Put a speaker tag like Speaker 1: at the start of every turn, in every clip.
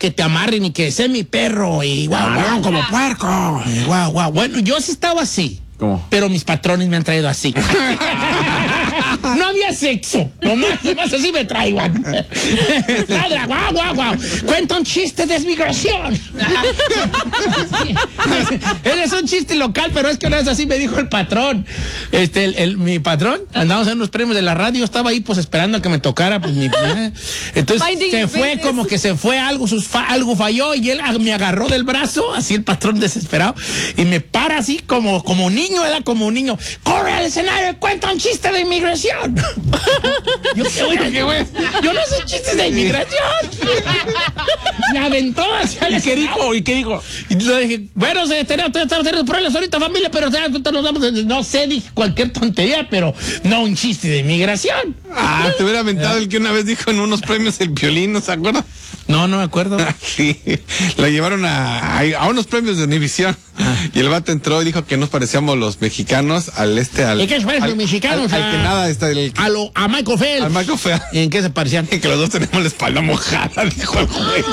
Speaker 1: que te amarren y que sea mi perro y guau,
Speaker 2: como puerco.
Speaker 1: Guau. Bueno, yo sí estaba así.
Speaker 2: ¿Cómo?
Speaker 1: Pero mis patrones me han traído así. No había sexo. Nomás así me traigan. Ladra, guau. Cuenta un chiste de desmigración. Es un chiste local, pero es que una vez así me dijo el patrón. Mi patrón, andábamos en unos premios de la radio, estaba ahí pues esperando a que me tocara. Pues, entonces se fue como que se fue algo falló y él me agarró del brazo, así el patrón desesperado, y me para así como niño. Era como un niño. Corre al escenario, cuenta un chiste de inmigración. Yo no sé chistes de inmigración. Me aventó hacia el escenario.
Speaker 2: ¿Y qué dijo?
Speaker 1: Y le dije, bueno, tenemos problemas ahorita, familia, pero nos damos, no sé, dije cualquier tontería, pero no un chiste de inmigración.
Speaker 2: Te hubiera aventado el que una vez dijo en unos premios el Piolín, ¿no se acuerda?
Speaker 1: No me acuerdo.
Speaker 2: Sí, lo llevaron a unos premios de Univisión. Y el vato entró y dijo que nos parecíamos los mexicanos
Speaker 1: ¿Y qué se parecen los mexicanos?
Speaker 2: Al que nada está
Speaker 1: a Michael Phelps.
Speaker 2: Al Michael Phelps.
Speaker 1: ¿Y en qué se parecían?
Speaker 2: Que los dos tenemos la espalda mojada, dijo el güey.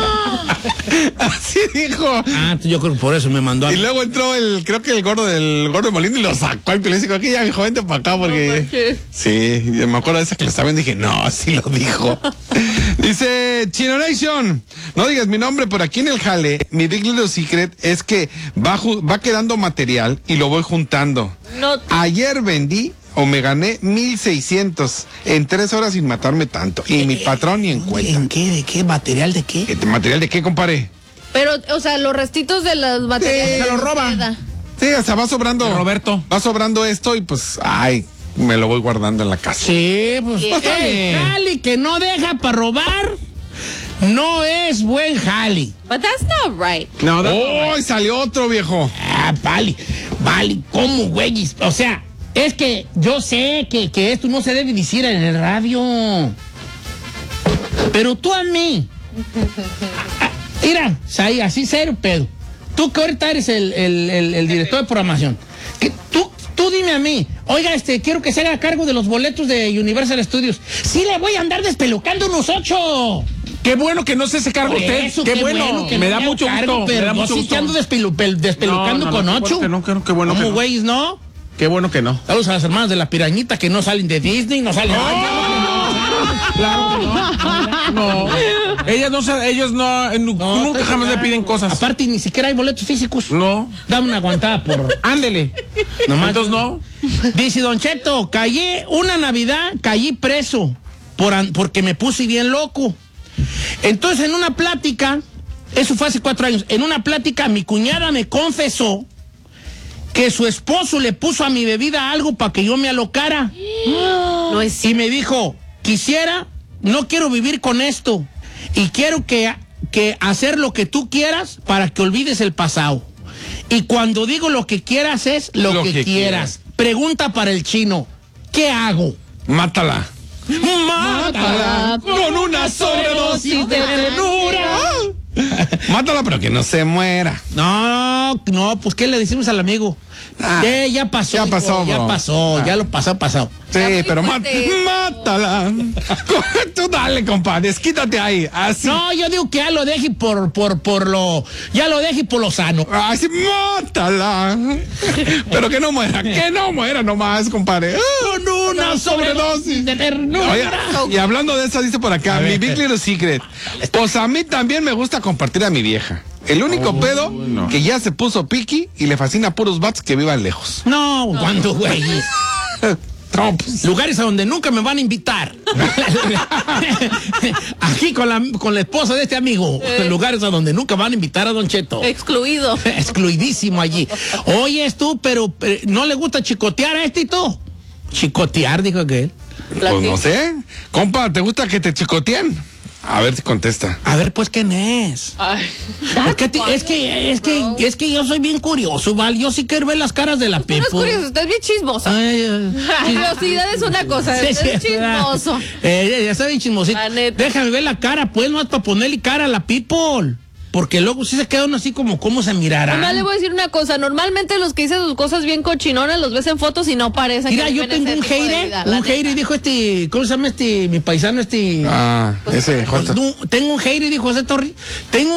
Speaker 2: Así dijo.
Speaker 1: Yo creo que por eso me mandó
Speaker 2: Y luego entró creo que el gordo de Molina y lo sacó al Piolín y dijo, aquí ya, hijo, vente para acá porque... Sí, me acuerdo de esa que lo estaba viendo y dije, no, sí lo dijo. Dice Chino Nation, no digas mi nombre, pero aquí en el jale, mi Big Little Secret es que va quedando material y lo voy juntando. Ayer vendí o me gané 1,600 en 3 horas sin matarme tanto. Y mi patrón ni en cuenta.
Speaker 1: ¿En qué? ¿De qué? ¿Material de qué?
Speaker 2: ¿Material de qué, compadre?
Speaker 3: Pero, o sea, los restitos de las materiales.
Speaker 1: Se lo roba.
Speaker 2: Sí, o sea, va sobrando.
Speaker 1: Roberto.
Speaker 2: Va sobrando esto y pues, me lo voy guardando en la casa.
Speaker 1: Sí, pues. Jali que no deja para robar. No es buen jali.
Speaker 3: But that's not right.
Speaker 2: No, salió otro, viejo.
Speaker 1: Vale, ¿cómo, güey? O sea, es que yo sé que esto no se debe decir en el radio. Pero tú a mí. Mira, así cero pedo. Tú que ahorita eres el director de programación. Tú dime a mí, oiga, quiero que se haga cargo de los boletos de Universal Studios. Sí le voy a andar despelucando unos 8.
Speaker 2: Qué bueno que no se hace cargo usted.
Speaker 1: Eso,
Speaker 2: qué bueno que
Speaker 1: me da mucho gusto. Pero yo sí te ando despelucando con 8.
Speaker 2: Qué bueno que
Speaker 1: ¿Cómo, güeyes, no?
Speaker 2: Qué bueno que no.
Speaker 1: Saludos a las hermanas de la pirañita que no salen de Disney, no salen.
Speaker 2: Claro que no. Ellos nunca jamás le piden cosas.
Speaker 1: Aparte, ni siquiera hay boletos físicos.
Speaker 2: No.
Speaker 1: Dame una aguantada por...
Speaker 2: Ándele.
Speaker 1: Nomás.
Speaker 2: Entonces no.
Speaker 1: Dice Don Cheto, una Navidad caí preso porque me puse bien loco. Entonces, en una plática, eso fue hace 4 años, en una plática mi cuñada me confesó que su esposo le puso a mi bebida algo para que yo me alocara.
Speaker 3: No es cierto.
Speaker 1: Y me dijo, no quiero vivir con esto. Y quiero que hacer lo que tú quieras para que olvides el pasado. Y cuando digo lo que quieras es lo que quieras. Pregunta para el chino, ¿qué hago?
Speaker 2: Mátala
Speaker 1: con una sobredosis de ternura.
Speaker 2: Mátala, pero que no se muera.
Speaker 1: No, pues ¿qué le decimos al amigo? Ya pasó.
Speaker 2: Ya pasó,
Speaker 1: ya pasó, ya lo pasado.
Speaker 2: Sí, pero mátala. Tú dale, compadre, desquítate ahí. Así.
Speaker 1: No, yo digo que ya lo deje ya lo deje por lo sano.
Speaker 2: Así, mátala. Pero que no muera nomás, compadre.
Speaker 1: Con una sobredosis de ternura.
Speaker 2: Oye, y hablando de eso, dice por acá, mi Big Little Secret. Pues a mí también me gusta compartir a mi vieja. El único pedo que ya se puso piqui y le fascina a puros vatos que vivan lejos.
Speaker 1: No, ¿cuándo, güey?
Speaker 2: No, pues.
Speaker 1: Lugares a donde nunca me van a invitar. Aquí con la esposa de este amigo. Lugares a donde nunca van a invitar a Don Cheto.
Speaker 3: Excluido.
Speaker 1: Excluidísimo allí. Oyes tú, pero ¿no le gusta chicotear a este y tú? Chicotear, dijo aquel.
Speaker 2: Pues no sé. Compa, ¿te gusta que te chicoteen? A ver si contesta.
Speaker 1: A ver, pues, ¿quién es?
Speaker 3: Ay.
Speaker 1: Es que yo soy bien curioso, ¿vale? Yo sí quiero ver las caras de la Pepo.
Speaker 3: No es curioso, estás bien chismoso. Curiosidad es una cosa,
Speaker 1: Sí,
Speaker 3: es chismoso.
Speaker 1: Ya está bien chismosito. Déjame ver la cara, pues, no es para ponerle cara a la People. Porque luego sí se queda uno así como, ¿cómo se mirará?
Speaker 3: Además le voy a decir una cosa, normalmente los que dicen sus cosas bien cochinonas los ves en fotos y no parecen.
Speaker 1: Mira, yo tengo un hater, dijo ¿cómo se llama mi paisano
Speaker 2: ese, Juan.
Speaker 1: Tengo un hater, dijo José Torri, tengo